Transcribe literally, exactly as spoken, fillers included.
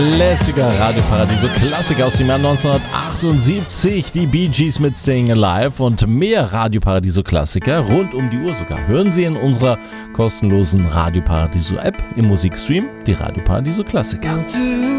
Lässiger Radioparadiso Klassiker aus dem Jahr neunzehnhundertachtundsiebzig, die Bee Gees mit Staying Alive und mehr Radioparadiso Klassiker rund um die Uhr sogar. Hören Sie in unserer kostenlosen Radioparadiso App im Musikstream die Radioparadiso Klassiker.